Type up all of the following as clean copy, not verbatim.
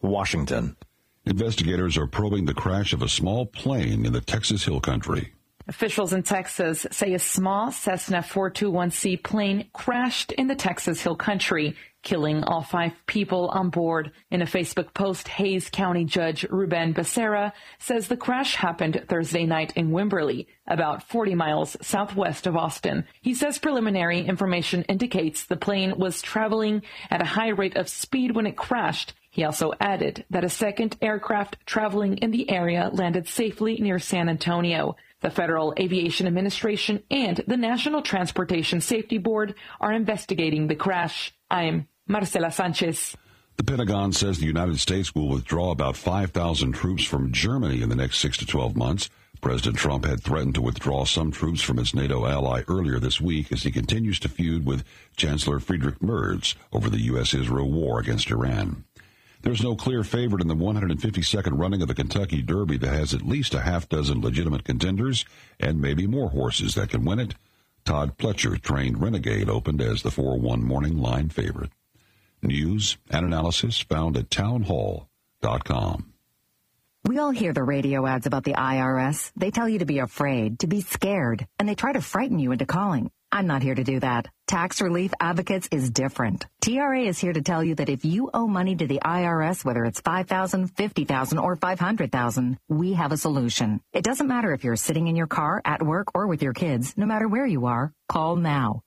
Washington. Investigators are probing the crash of a small plane in the Texas Hill Country. Officials in Texas say a small Cessna 421C plane crashed in the Texas Hill Country, killing all 5 people on board. In a Facebook post, Hays County Judge Ruben Becerra says the crash happened Thursday night in Wimberley, about 40 miles southwest of Austin. He says preliminary information indicates the plane was traveling at a high rate of speed when it crashed. He also added that a second aircraft traveling in the area landed safely near San Antonio. The Federal Aviation Administration and the National Transportation Safety Board are investigating the crash. I'm Marcela Sanchez. The Pentagon says the United States will withdraw about 5,000 troops from Germany in the next 6 to 12 months. President Trump had threatened to withdraw some troops from his NATO ally earlier this week as he continues to feud with Chancellor Friedrich Merz over the U.S.-Israel war against Iran. There's no clear favorite in the 152nd running of the Kentucky Derby that has at least a half dozen legitimate contenders and maybe more horses that can win it. Todd Pletcher-trained Renegade opened as the 4-1 morning line favorite. News and analysis found at townhall.com. We all hear the radio ads about the IRS. They tell you to be afraid, to be scared, and they try to frighten you into calling. I'm not here to do that. Tax Relief Advocates is different. TRA is here to tell you that if you owe money to the IRS, whether it's $5,000, $50,000, or $500,000, we have a solution. It doesn't matter if you're sitting in your car, at work, or with your kids. No matter where you are, call now.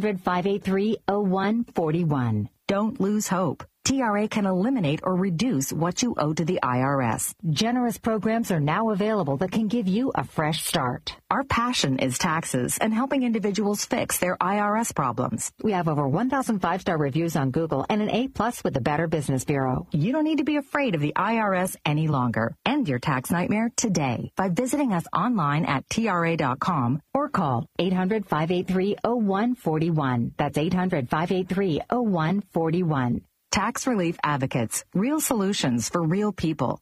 800-583-0141. Don't lose hope. TRA can eliminate or reduce what you owe to the IRS. Generous programs are now available that can give you a fresh start. Our passion is taxes and helping individuals fix their IRS problems. We have over 1,000 5-star reviews on Google and an A+ with the Better Business Bureau. You don't need to be afraid of the IRS any longer. End your tax nightmare today by visiting us online at TRA.com or call 800-583-0141. That's 800-583-0141. Tax Relief Advocates, real solutions for real people.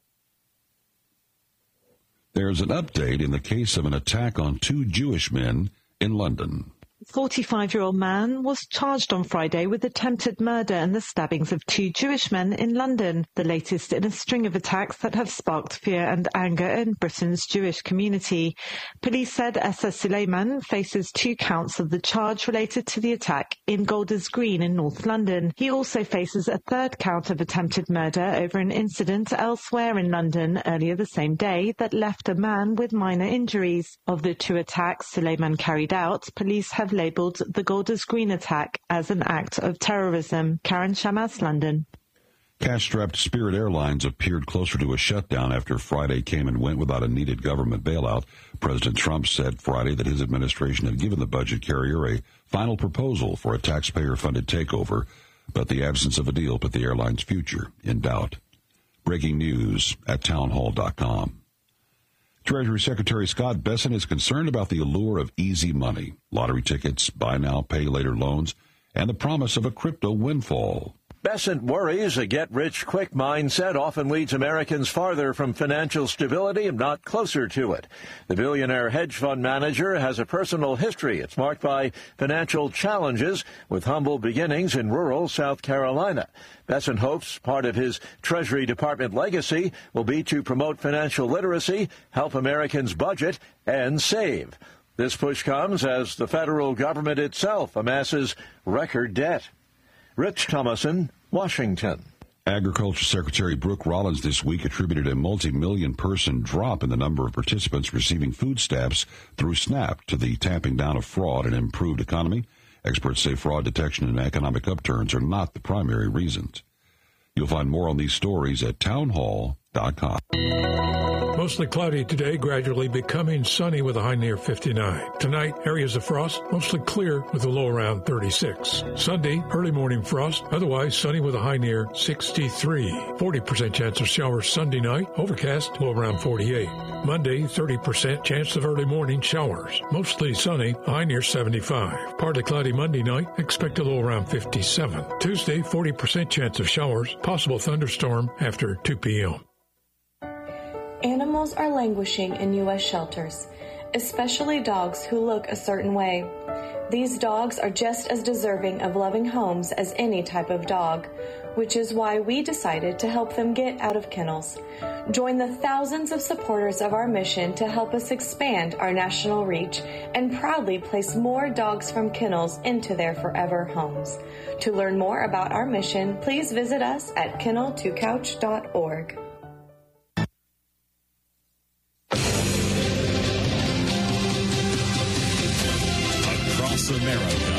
There's an update in the case of an attack on 2 Jewish men in London. A 45-year-old man was charged on Friday with attempted murder and the stabbings of 2 Jewish men in London, the latest in a string of attacks that have sparked fear and anger in Britain's Jewish community. Police said Essa Suleiman faces 2 counts of the charge related to the attack in Golders Green in North London. He also faces a 3rd count of attempted murder over an incident elsewhere in London earlier the same day that left a man with minor injuries. Of the 2 attacks Suleiman carried out, police have labelled the Golders Green attack as an act of terrorism. Karen Shamas, London. Cash-strapped Spirit Airlines appeared closer to a shutdown after Friday came and went without a needed government bailout. President Trump said Friday that his administration had given the budget carrier a final proposal for a taxpayer-funded takeover, but the absence of a deal put the airline's future in doubt. Breaking news at townhall.com. Treasury Secretary Scott Bessent is concerned about the allure of easy money, lottery tickets, buy now, pay later loans, and the promise of a crypto windfall. Bessent worries a get-rich-quick mindset often leads Americans farther from financial stability and not closer to it. The billionaire hedge fund manager has a personal history. It's marked by financial challenges with humble beginnings in rural South Carolina. Bessent hopes part of his Treasury Department legacy will be to promote financial literacy, help Americans budget, and save. This push comes as the federal government itself amasses record debt. Rich Thomason, Washington. Agriculture Secretary Brooke Rollins this week attributed a multi-million-person drop in the number of participants receiving food stamps through SNAP to the tamping down of fraud and improved economy. Experts say fraud detection and economic upturns are not the primary reasons. You'll find more on these stories at townhall.com. Mostly cloudy today, gradually becoming sunny with a high near 59. Tonight, areas of frost, mostly clear with a low around 36. Sunday, early morning frost, otherwise sunny with a high near 63. 40% chance of showers Sunday night, overcast, low around 48. Monday, 30% chance of early morning showers, mostly sunny, high near 75. Partly cloudy Monday night, expect a low around 57. Tuesday, 40% chance of showers, possible thunderstorm after 2 p.m. Animals are languishing in U.S. shelters, especially dogs who look a certain way. These dogs are just as deserving of loving homes as any type of dog. which is why we decided to help them get out of kennels. Join the thousands of supporters of our mission to help us expand our national reach and proudly place more dogs from kennels into their forever homes. To learn more about our mission, please visit us at kennel2couch.org. Across America,